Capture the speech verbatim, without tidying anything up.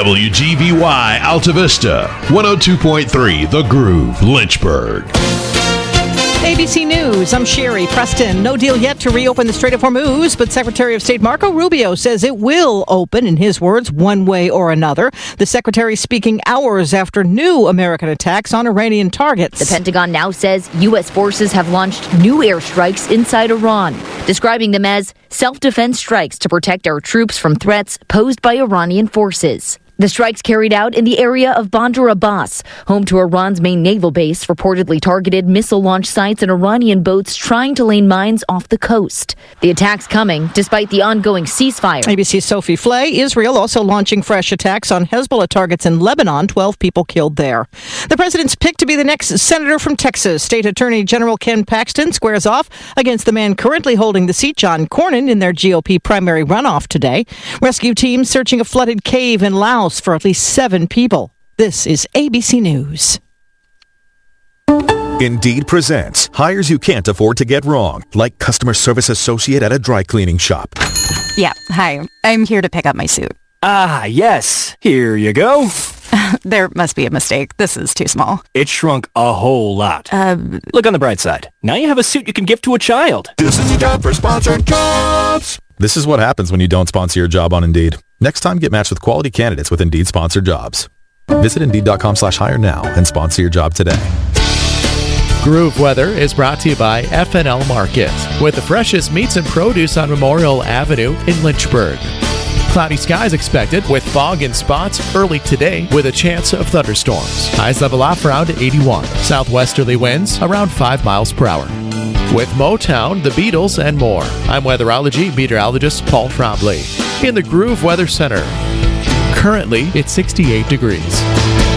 W G V Y Alta Vista, one oh two point three The Groove, Lynchburg. A B C News, I'm Sherry Preston. No deal yet to reopen the Strait of Hormuz, but Secretary of State Marco Rubio says it will open, in his words, one way or another. The secretary speaking hours after new American attacks on Iranian targets. The Pentagon now says U S forces have launched new airstrikes inside Iran, describing them as self-defense strikes to protect our troops from threats posed by Iranian forces. The strikes carried out in the area of Bandar Abbas, home to Iran's main naval base, reportedly targeted missile launch sites and Iranian boats trying to lay mines off the coast. The attacks coming despite the ongoing ceasefire. A B C's Sophie Flay. Israel also launching fresh attacks on Hezbollah targets in Lebanon. twelve people killed there. The president's picked to be the next senator from Texas. State Attorney General Ken Paxton squares off against the man currently holding the seat, John Cornyn, in their G O P primary runoff today. Rescue teams searching a flooded cave in Laos for at least seven people. This is A B C News. Indeed presents hires you can't afford to get wrong, like customer service associate at a dry cleaning shop. Yeah, hi. I'm here to pick up my suit. Ah, yes. Here you go. There must be a mistake. This is too small. It shrunk a whole lot. Uh, Look on the bright side. Now you have a suit you can give to a child. This is your job for sponsored jobs. This is what happens when you don't sponsor your job on Indeed. Next time, get matched with quality candidates with Indeed sponsored jobs. Visit Indeed.com slash hire now and sponsor your job today. Groove Weather is brought to you by F and L Market, with the freshest meats and produce on Memorial Avenue in Lynchburg. Cloudy skies expected with fog in spots early today with a chance of thunderstorms. Highs level off around eighty-one. Southwesterly winds around five miles per hour. With Motown, the Beatles, and more, I'm weatherology meteorologist Paul Trombley in the Groove Weather Center. Currently, it's sixty-eight degrees.